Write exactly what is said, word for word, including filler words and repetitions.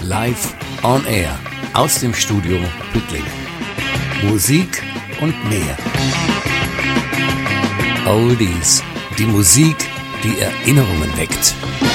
live on air aus dem Studio Pückling. Musik und mehr. Oldies, die Musik, die Erinnerungen weckt.